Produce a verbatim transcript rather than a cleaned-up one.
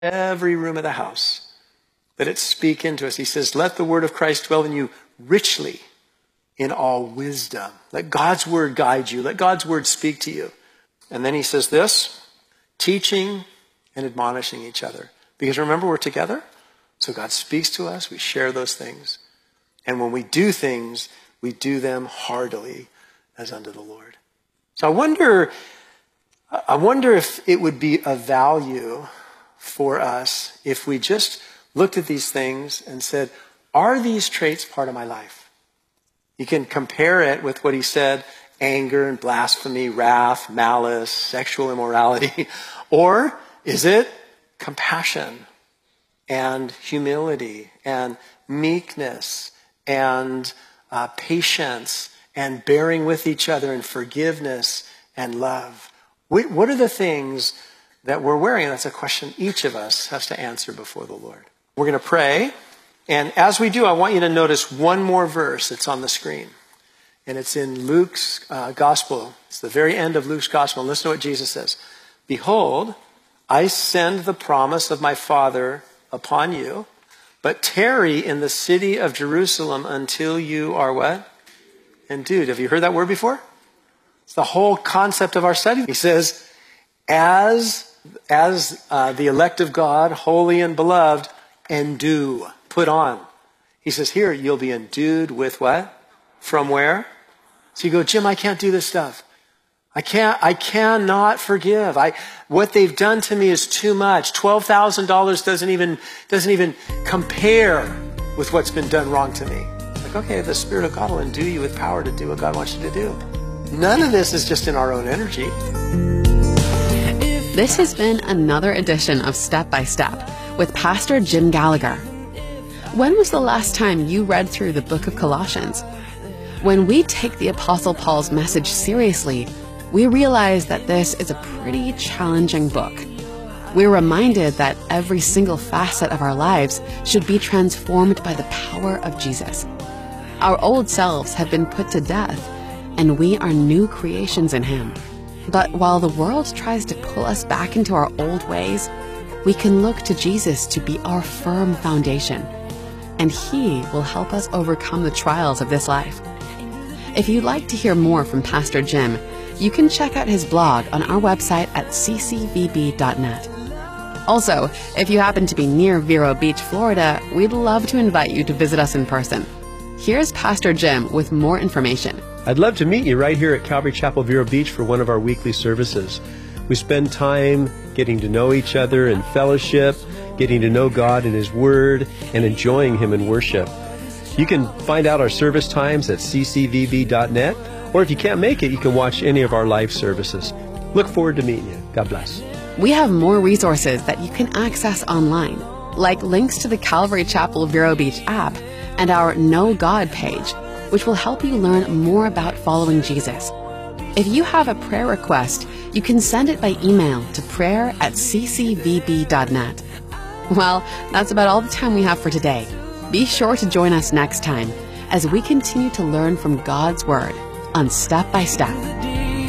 every room of the house. Let it speak into us. He says, let the word of Christ dwell in you richly in all wisdom. Let God's word guide you. Let God's word speak to you. And then he says this, teaching and admonishing each other. Because remember, we're together. So God speaks to us. We share those things. And when we do things, we do them heartily as unto the Lord. So I wonder, I wonder if it would be of value for us if we just looked at these things and said, are these traits part of my life? You can compare it with what he said, anger and blasphemy, wrath, malice, sexual immorality. Or is it compassion and humility and meekness and uh, patience and bearing with each other and forgiveness and love? What are the things that we're wearing? And that's a question each of us has to answer before the Lord. We're going to pray. And as we do, I want you to notice one more verse that's on the screen. And it's in Luke's uh, gospel. It's the very end of Luke's gospel. And listen to what Jesus says. Behold, I send the promise of my Father upon you, but tarry in the city of Jerusalem until you are what? Endued. Have you heard that word before? It's the whole concept of our study. He says, as, as uh, the elect of God, holy and beloved, endue, put on. He says, here, you'll be endued with what? From where? So you go, Jim, I can't do this stuff. I can't, I cannot forgive. I, what they've done to me is too much. twelve thousand dollars doesn't even, doesn't even compare with what's been done wrong to me. Like, okay, the Spirit of God will endue you with power to do what God wants you to do. None of this is just in our own energy. This has been another edition of Step by Step with Pastor Jim Gallagher. When was the last time you read through the book of Colossians? When we take the Apostle Paul's message seriously, we realize that this is a pretty challenging book. We're reminded that every single facet of our lives should be transformed by the power of Jesus. Our old selves have been put to death, and we are new creations in Him. But while the world tries to pull us back into our old ways, we can look to Jesus to be our firm foundation, and He will help us overcome the trials of this life. If you'd like to hear more from Pastor Jim, you can check out his blog on our website at c c v b dot net. Also, if you happen to be near Vero Beach, Florida, we'd love to invite you to visit us in person. Here's Pastor Jim with more information. I'd love to meet you right here at Calvary Chapel, Vero Beach for one of our weekly services. We spend time getting to know each other in fellowship, getting to know God and His Word, and enjoying Him in worship. You can find out our service times at c c v b dot net, or if you can't make it, you can watch any of our live services. Look forward to meeting you. God bless. We have more resources that you can access online, like links to the Calvary Chapel Vero Beach app and our Know God page, which will help you learn more about following Jesus. If you have a prayer request, you can send it by email to prayer at c c v b dot net. Well, that's about all the time we have for today. Be sure to join us next time as we continue to learn from God's Word on Step by Step.